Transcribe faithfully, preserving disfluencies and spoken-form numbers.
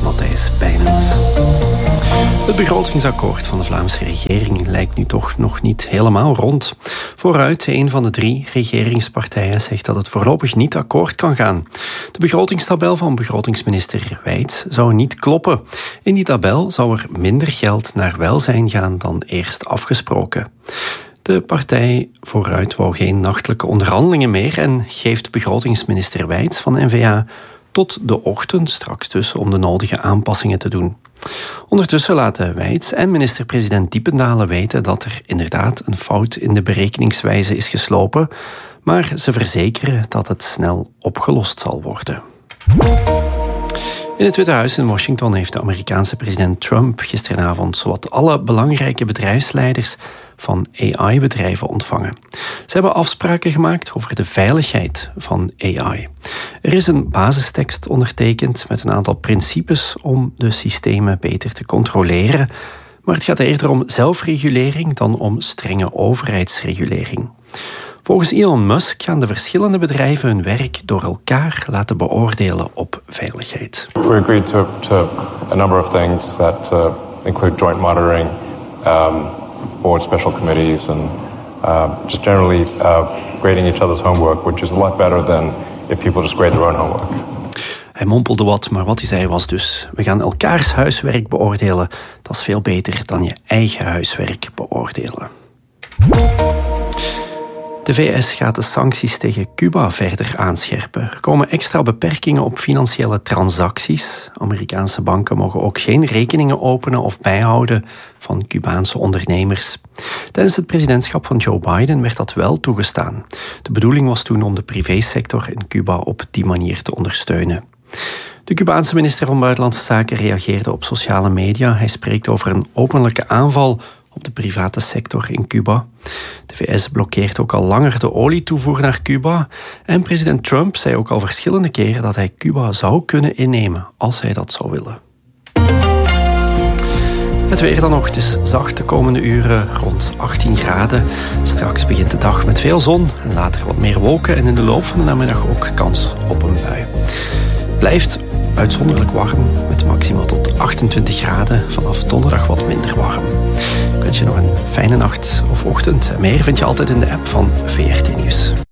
Matthijs Bijnens. Het begrotingsakkoord van de Vlaamse regering lijkt nu toch nog niet helemaal rond. Vooruit, een van de drie regeringspartijen zegt dat het voorlopig niet akkoord kan gaan. De begrotingstabel van begrotingsminister Wijts zou niet kloppen. In die tabel zou er minder geld naar welzijn gaan dan eerst afgesproken. De partij Vooruit wou geen nachtelijke onderhandelingen meer en geeft begrotingsminister Wijts van N V A tot de ochtend straks dus om de nodige aanpassingen te doen. Ondertussen laten Wijts en minister-president Diependalen weten dat er inderdaad een fout in de berekeningswijze is geslopen, maar ze verzekeren dat het snel opgelost zal worden. In het Witte Huis in Washington heeft de Amerikaanse president Trump gisteravond zowat alle belangrijke bedrijfsleiders van A I-bedrijven ontvangen. Ze hebben afspraken gemaakt over de veiligheid van A I. Er is een basistekst ondertekend met een aantal principes om de systemen beter te controleren, maar het gaat eerder om zelfregulering dan om strenge overheidsregulering. Volgens Elon Musk gaan de verschillende bedrijven hun werk door elkaar laten beoordelen op veiligheid. We agreed to, to a number of things that uh, include joint monitoring, um, board special committees, and uh, just generally uh, grading each other's homework, which is a lot better than if people just grade their own homework. Hij mompelde wat, maar wat hij zei was dus: we gaan elkaars huiswerk beoordelen. Dat is veel beter dan je eigen huiswerk beoordelen. De V S gaat de sancties tegen Cuba verder aanscherpen. Er komen extra beperkingen op financiële transacties. Amerikaanse banken mogen ook geen rekeningen openen of bijhouden van Cubaanse ondernemers. Tijdens het presidentschap van Joe Biden werd dat wel toegestaan. De bedoeling was toen om de privésector in Cuba op die manier te ondersteunen. De Cubaanse minister van Buitenlandse Zaken reageerde op sociale media. Hij spreekt over een openlijke aanval op de private sector in Cuba. De V S blokkeert ook al langer de olietoevoer naar Cuba. En president Trump zei ook al verschillende keren dat hij Cuba zou kunnen innemen als hij dat zou willen. Het weer dan nog. Het is zacht de komende uren, rond achttien graden. Straks begint de dag met veel zon en later wat meer wolken. En in de loop van de namiddag ook kans op een bui. Het blijft uitzonderlijk warm, met maximaal tot achtentwintig graden. Vanaf donderdag wat minder warm. Ik wens je nog een fijne nacht of ochtend. En meer vind je altijd in de app van V R T Nieuws.